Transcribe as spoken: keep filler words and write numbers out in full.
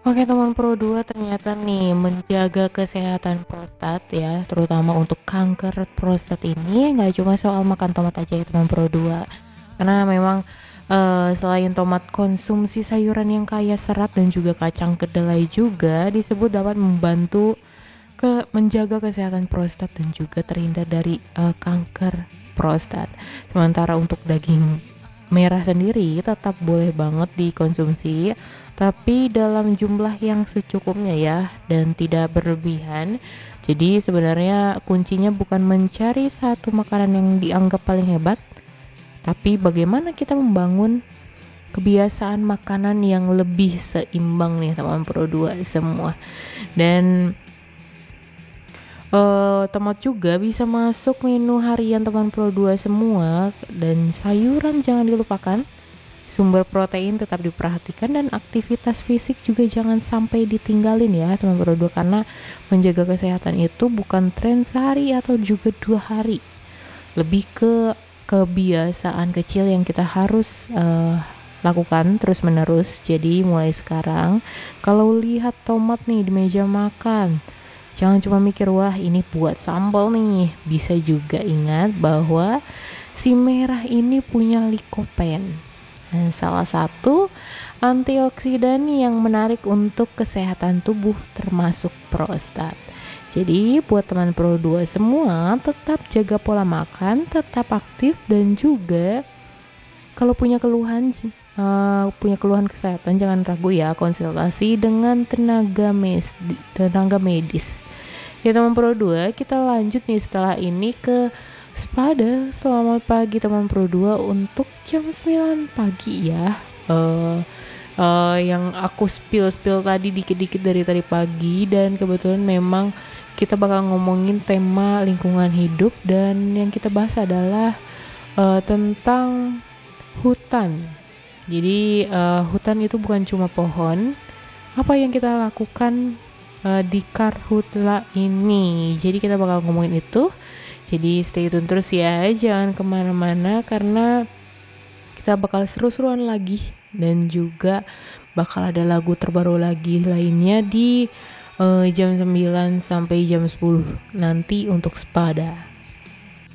Oke teman Pro dua, ternyata nih menjaga kesehatan prostat ya, terutama untuk kanker prostat ini nggak cuma soal makan tomat aja ya teman Pro dua. Karena memang eh, selain tomat, konsumsi sayuran yang kaya serat dan juga kacang kedelai juga disebut dapat membantu ke menjaga kesehatan prostat dan juga terhindar dari eh, kanker prostat. Sementara untuk daging merah sendiri tetap boleh banget dikonsumsi, tapi dalam jumlah yang secukupnya ya, dan tidak berlebihan. Jadi sebenarnya kuncinya bukan mencari satu makanan yang dianggap paling hebat, tapi bagaimana kita membangun kebiasaan makanan yang lebih seimbang nih teman Pro dua semua. Dan eh, tomat juga bisa masuk menu harian teman Pro dua semua, dan sayuran jangan dilupakan. Sumber protein tetap diperhatikan dan aktivitas fisik juga jangan sampai ditinggalin ya teman Pro dua, karena menjaga kesehatan itu bukan tren sehari atau juga dua hari. Lebih ke kebiasaan kecil yang kita harus eh, lakukan terus menerus. Jadi mulai sekarang kalau lihat tomat nih di meja makan, jangan cuma mikir wah ini buat sambal nih. Bisa juga ingat bahwa si merah ini punya likopen, nah, salah satu antioksidan yang menarik untuk kesehatan tubuh termasuk prostat. Jadi buat teman Pro dua semua, tetap jaga pola makan, tetap aktif, dan juga kalau punya keluhan uh, punya keluhan kesehatan jangan ragu ya, konsultasi dengan tenaga mes tenaga medis. Ya teman Pro dua, kita lanjut nih setelah ini ke Spada. Selamat pagi teman Pro dua untuk jam sembilan pagi ya. Uh, uh, yang aku spill-spill tadi dikit-dikit dari tadi pagi, dan kebetulan memang kita bakal ngomongin tema lingkungan hidup, dan yang kita bahas adalah uh, tentang hutan. Jadi uh, hutan itu bukan cuma pohon. Apa yang kita lakukan uh, di Karhutla ini? Jadi kita bakal ngomongin itu. Jadi stay tune terus ya, jangan kemana-mana karena kita bakal seru-seruan lagi, dan juga bakal ada lagu terbaru lagi lainnya di uh, jam sembilan sampai jam sepuluh nanti untuk Spada.